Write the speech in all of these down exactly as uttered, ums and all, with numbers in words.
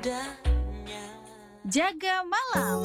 adanya. Jaga malam.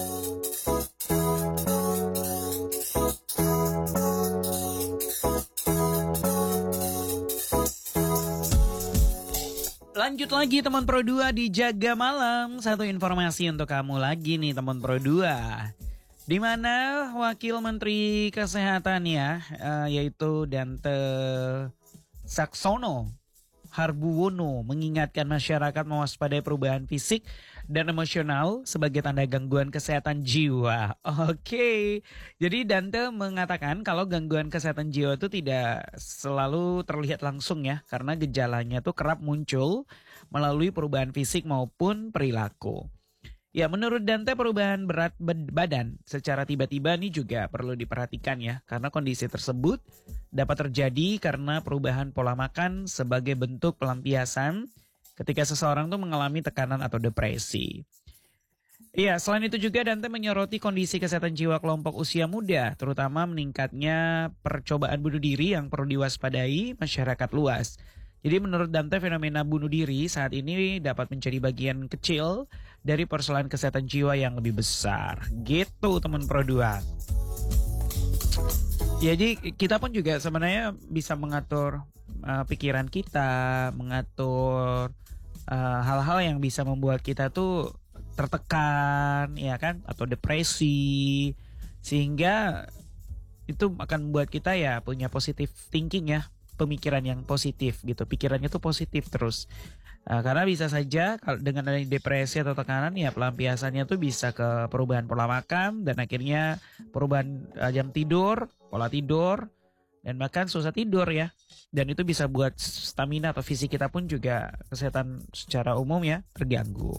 Lanjut lagi teman Pro dua di Jaga Malam. Satu informasi untuk kamu lagi nih teman Pro dua. Di mana Wakil Menteri Kesehatan ya, uh, yaitu Dante Saxono Harbuwono mengingatkan masyarakat mewaspadai perubahan fisik dan emosional sebagai tanda gangguan kesehatan jiwa. Oke, jadi Dante mengatakan kalau gangguan kesehatan jiwa itu tidak selalu terlihat langsung ya, karena gejalanya tuh kerap muncul melalui perubahan fisik maupun perilaku. Ya, menurut Dante perubahan berat badan secara tiba-tiba ini juga perlu diperhatikan ya. Karena kondisi tersebut dapat terjadi karena perubahan pola makan sebagai bentuk pelampiasan ketika seseorang tuh mengalami tekanan atau depresi. Iya, selain itu juga Dante menyoroti kondisi kesehatan jiwa kelompok usia muda, terutama meningkatnya percobaan bunuh diri yang perlu diwaspadai masyarakat luas. Jadi menurut Dante fenomena bunuh diri saat ini dapat menjadi bagian kecil dari persoalan kesehatan jiwa yang lebih besar. Gitu teman Pro dua. Jadi kita pun juga sebenarnya bisa mengatur uh, pikiran kita, mengatur uh, hal-hal yang bisa membuat kita tuh tertekan, ya kan, atau depresi, sehingga itu akan membuat kita ya punya positive thinking ya. Pemikiran yang positif gitu, pikirannya tuh positif terus. Nah, karena bisa saja kalau dengan adanya depresi atau tekanan ya pelampiasannya tuh bisa ke perubahan pola makan dan akhirnya perubahan uh, jam tidur, pola tidur dan bahkan susah tidur ya. Dan itu bisa buat stamina atau fisik kita pun juga kesehatan secara umum ya terganggu.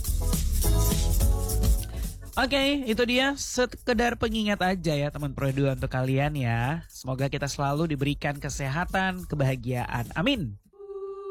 Oke, okay, itu dia sekedar pengingat aja ya teman Pro dua untuk kalian ya. Semoga kita selalu diberikan kesehatan, kebahagiaan. Amin.